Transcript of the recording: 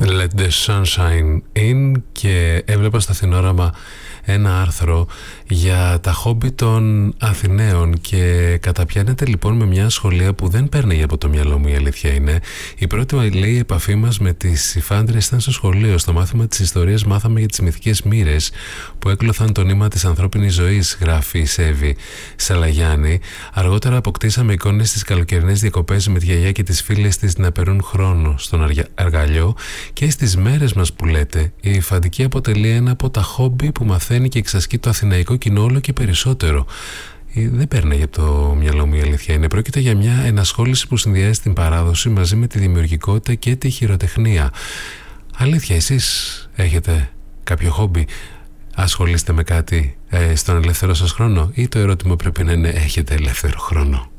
Let the sunshine in. Και έβλεπα στο Αθηνόραμα ένα άρθρο για τα χόμπι των Αθηναίων και καταπιάνεται λοιπόν με μια σχολεία που δεν παίρνει από το μυαλό μου, η αλήθεια είναι. Η πρώτη, λέει, επαφή μας με τις υφάντρες ήταν στο σχολείο. Στο μάθημα της ιστορίας μάθαμε για τις μυθικές μοίρες που έκλωθαν το νήμα της ανθρώπινης ζωής, γράφει η Σέβη Σαλαγιάννη. Αργότερα αποκτήσαμε εικόνες στις καλοκαιρινές διακοπές με τη γιαγιά και τις φίλες της να περνούν χρόνο στον αργαλιό, και στις μέρες μας που λέτε η υφαντική αποτελεί ένα από τα χόμπι που μαθαίνει και εξασκεί το αθηναϊκό κοινό όλο και περισσότερο. Δεν παίρνει από το μυαλό μου, η αλήθεια είναι. Πρόκειται για μια ενασχόληση που συνδυάζει την παράδοση μαζί με τη δημιουργικότητα και τη χειροτεχνία. Αλήθεια, εσείς έχετε κάποιο χόμπι? Ασχολείστε με κάτι στον ελεύθερο σας χρόνο? Ή το ερώτημα πρέπει να είναι, έχετε ελεύθερο χρόνο?